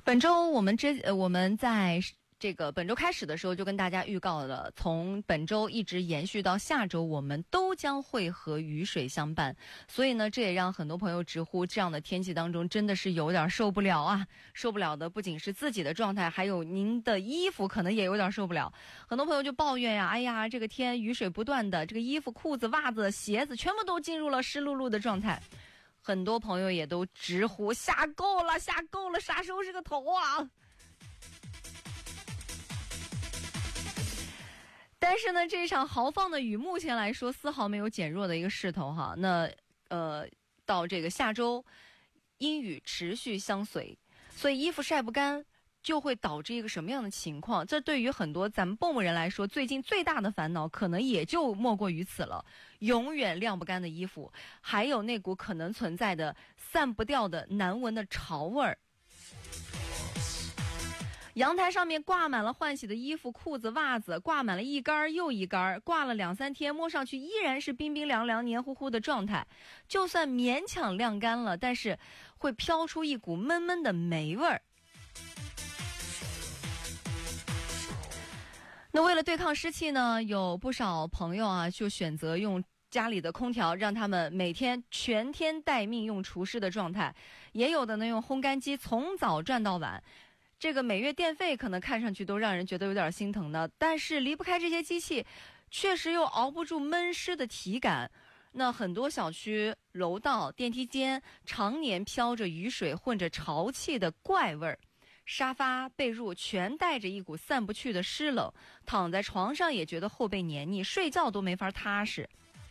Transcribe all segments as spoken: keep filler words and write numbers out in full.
本周我们之呃我们在这个本周开始的时候就跟大家预告了，从本周一直延续到下周，我们都将会和雨水相伴。所以呢，这也让很多朋友直呼，这样的天气当中真的是有点受不了啊！受不了的不仅是自己的状态，还有您的衣服可能也有点受不了。很多朋友就抱怨呀，哎呀，这个天雨水不断的，这个衣服、裤子、袜子、鞋子全部都进入了湿漉漉的状态。很多朋友也都直呼下够了，下够了，啥时候是个头啊？但是呢，这场豪放的雨目前来说丝毫没有减弱的一个势头哈。那呃，到这个下周，阴雨持续相随，所以衣服晒不干，就会导致一个什么样的情况？这对于很多咱们蹦蹦人来说，最近最大的烦恼可能也就莫过于此了。永远晾不干的衣服，还有那股可能存在的散不掉的难闻的潮味儿。阳台上面挂满了换洗的衣服、裤子、袜子，挂满了一杆又一杆，挂了两三天，摸上去依然是冰冰凉凉、黏糊糊的状态。就算勉强晾干了，但是会飘出一股闷闷的霉味儿。那为了对抗湿气呢，有不少朋友啊，就选择用家里的空调，让他们每天全天待命用除湿的状态。也有的呢，用烘干机从早转到晚。这个每月电费可能看上去都让人觉得有点心疼的，但是离不开这些机器，确实又熬不住闷湿的体感。那很多小区楼道、电梯间常年飘着雨水混着潮气的怪味儿，沙发、被褥全带着一股散不去的湿冷，躺在床上也觉得后背黏腻，睡觉都没法踏实。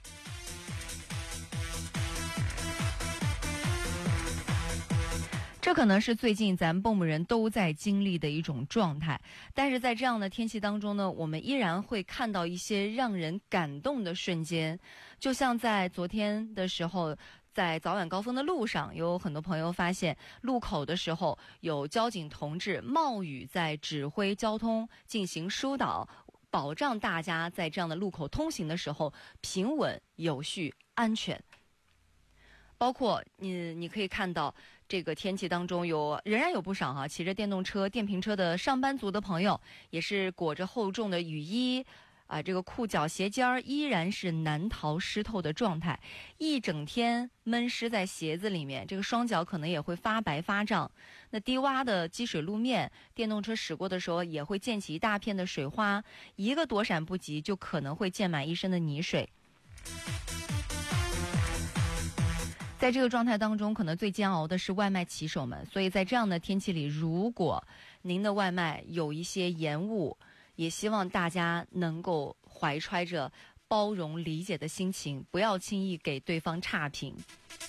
这可能是最近咱们蹦蹦人都在经历的一种状态，但是在这样的天气当中呢，我们依然会看到一些让人感动的瞬间。就像在昨天的时候，在早晚高峰的路上，有很多朋友发现路口的时候有交警同志冒雨在指挥交通进行疏导，保障大家在这样的路口通行的时候平稳、有序、安全。包括你，你可以看到这个天气当中有仍然有不少哈、啊、骑着电动车、电瓶车的上班族的朋友，也是裹着厚重的雨衣，啊，这个裤脚鞋尖儿依然是难逃湿透的状态，一整天闷湿在鞋子里面，这个双脚可能也会发白发胀。那低洼的积水路面，电动车驶过的时候也会溅起一大片的水花，一个躲闪不及就可能会溅满一身的泥水。在这个状态当中，可能最煎熬的是外卖骑手们，所以在这样的天气里，如果您的外卖有一些延误，也希望大家能够怀揣着包容理解的心情，不要轻易给对方差评。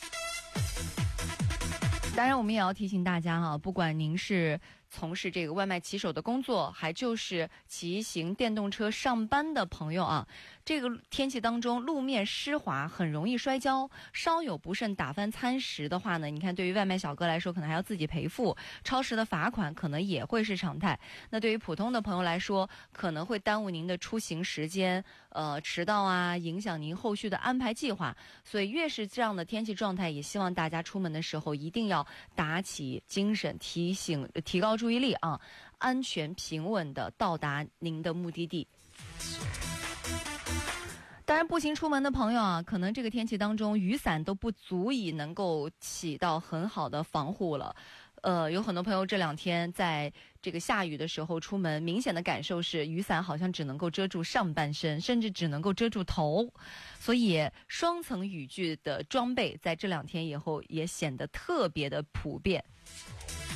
当然我们也要提醒大家哈，不管您是从事这个外卖骑手的工作，还就是骑行电动车上班的朋友啊，这个天气当中路面湿滑，很容易摔跤，稍有不慎打翻餐食的话呢，你看对于外卖小哥来说可能还要自己赔付，超时的罚款可能也会是常态。那对于普通的朋友来说，可能会耽误您的出行时间，呃，迟到啊，影响您后续的安排计划。所以越是这样的天气状态，也希望大家出门的时候一定要打起精神，提醒提高注意力啊，安全平稳地到达您的目的地。当然步行出门的朋友啊，可能这个天气当中雨伞都不足以能够起到很好的防护了。呃，有很多朋友这两天在这个下雨的时候出门，明显的感受是雨伞好像只能够遮住上半身，甚至只能够遮住头，所以双层雨具的装备在这两天以后也显得特别的普遍。